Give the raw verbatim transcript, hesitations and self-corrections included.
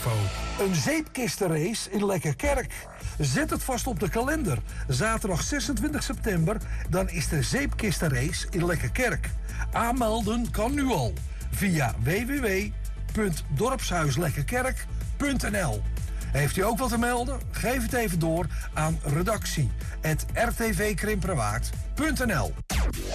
info. Een zeepkistenrace in Lekkerkerk. Zet het vast op de kalender. Zaterdag zesentwintig september, dan is de zeepkistenrace in Lekkerkerk. Aanmelden kan nu al via w w w punt dorpshuislekkerkerk punt n l. Heeft u ook wat te melden? Geef het even door aan redactie at r t v krimperwaard punt n l.